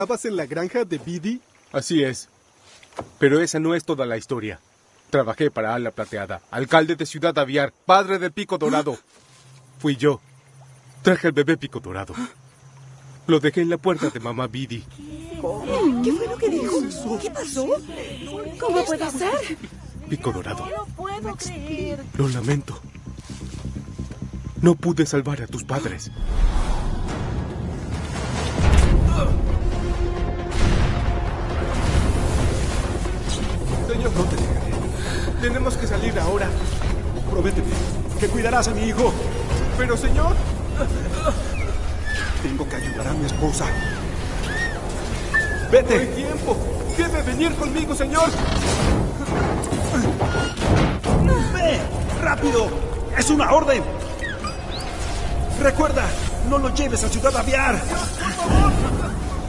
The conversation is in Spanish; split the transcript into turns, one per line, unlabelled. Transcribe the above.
¿Estabas en la granja de Biddy?
Así es. Pero esa no es toda la historia. Trabajé para Ala Plateada, alcalde de Ciudad Aviar, padre de Pico Dorado. Fui yo. Traje al bebé Pico Dorado. Lo dejé en la puerta de mamá Biddy.
¿Qué fue lo que dijo? ¿Qué pasó? ¿Cómo puede ser?
Pico Dorado.
No puedo creer.
Lo lamento. No pude salvar a tus padres.
Señor, no te dejaré.
Tenemos que salir ahora.
Prométeme que cuidarás a mi hijo.
Pero, señor...
Tengo que ayudar a mi esposa.
No hay
¡Vete!
tiempo. Debe venir conmigo, señor.
¡Ve! ¡Rápido! ¡Es una orden! Recuerda, no lo lleves a Ciudad Aviar.
¡Por favor!